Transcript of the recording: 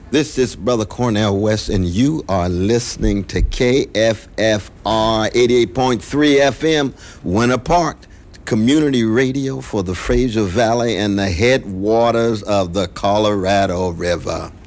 This is Brother Cornell West, and you are listening to KFFR 88.3 FM, Winter Park, community radio for the Fraser Valley and the headwaters of the Colorado River.